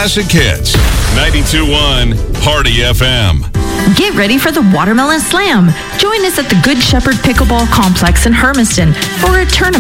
classic hits. 92.1 Party FM. Get ready for the Watermelon Slam. Join us at the Good Shepherd Pickleball Complex in Hermiston for a tournament